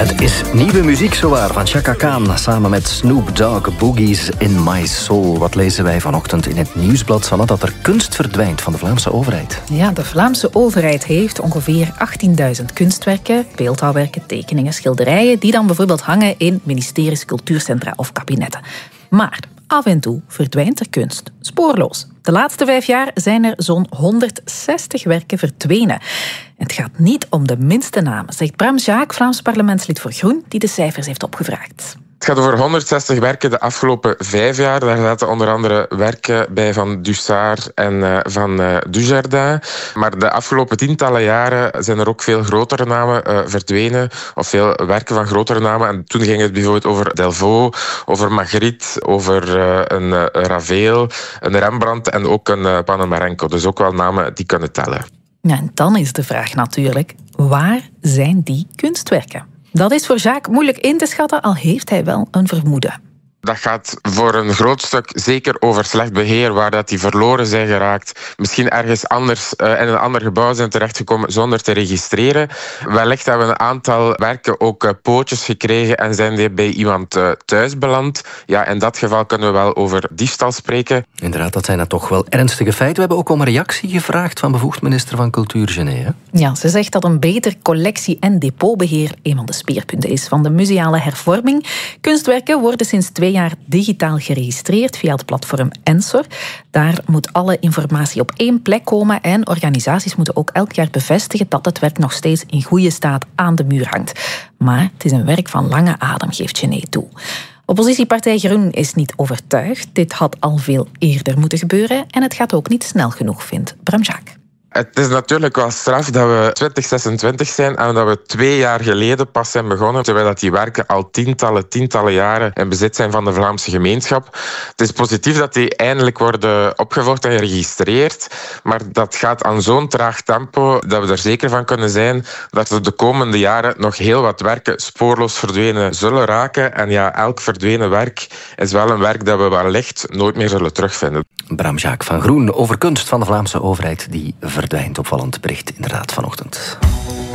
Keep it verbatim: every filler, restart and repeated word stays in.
Het is nieuwe muziek zowaar van Chaka Khan samen met Snoop Dogg, Boogies in My Soul. Wat lezen wij vanochtend in het nieuwsblad, Sanne? Dat er kunst verdwijnt van de Vlaamse overheid. Ja, de Vlaamse overheid heeft ongeveer achttienduizend kunstwerken, beeldhouwwerken, tekeningen, schilderijen, die dan bijvoorbeeld hangen in ministeries, cultuurcentra of kabinetten. Maar af en toe verdwijnt er kunst spoorloos. De laatste vijf jaar zijn er zo'n honderdzestig werken verdwenen. Het gaat niet om de minste namen, zegt Bram Jaak, Vlaams parlementslid voor Groen, die de cijfers heeft opgevraagd. Het gaat over honderdzestig werken de afgelopen vijf jaar. Daar zaten onder andere werken bij van Dussart en uh, van uh, Dujardin. Maar de afgelopen tientallen jaren zijn er ook veel grotere namen uh, verdwenen. Of veel werken van grotere namen. En toen ging het bijvoorbeeld over Delvaux, over Magritte, over uh, een uh, Ravel, een Rembrandt en ook een uh, Panamarenko. Dus ook wel namen die kunnen tellen. Ja, en dan is de vraag natuurlijk, waar zijn die kunstwerken? Dat is voor Jacques moeilijk in te schatten, al heeft hij wel een vermoeden. Dat gaat voor een groot stuk zeker over slecht beheer, waar dat die verloren zijn geraakt. Misschien ergens anders uh, in een ander gebouw zijn terechtgekomen zonder te registreren. Wellicht hebben we een aantal werken ook uh, pootjes gekregen en zijn die bij iemand uh, thuis beland. Ja, in dat geval kunnen we wel over diefstal spreken. Inderdaad, dat zijn dan toch wel ernstige feiten. We hebben ook om een reactie gevraagd van bevoegd minister van Cultuur, Gené. Ja, ze zegt dat een beter collectie- en depotbeheer een van de speerpunten is van de museale hervorming. Kunstwerken worden sinds twee jaar digitaal geregistreerd via het platform Ensor. Daar moet alle informatie op één plek komen en organisaties moeten ook elk jaar bevestigen dat het werk nog steeds in goede staat aan de muur hangt. Maar het is een werk van lange adem, geeft Gené toe. Oppositiepartij Groen is niet overtuigd. Dit had al veel eerder moeten gebeuren en het gaat ook niet snel genoeg, vindt Bram Jaak. Het is natuurlijk wel straf dat we twintig zesentwintig zijn en dat we twee jaar geleden pas zijn begonnen, terwijl dat die werken al tientallen, tientallen jaren in bezit zijn van de Vlaamse gemeenschap. Het is positief dat die eindelijk worden opgevolgd en geregistreerd, maar dat gaat aan zo'n traag tempo dat we er zeker van kunnen zijn dat er de komende jaren nog heel wat werken spoorloos verdwenen zullen raken. En ja, elk verdwenen werk is wel een werk dat we wellicht nooit meer zullen terugvinden. Bram Jaak van Groen over kunst van de Vlaamse overheid die verdwijnt. Opvallend bericht inderdaad vanochtend.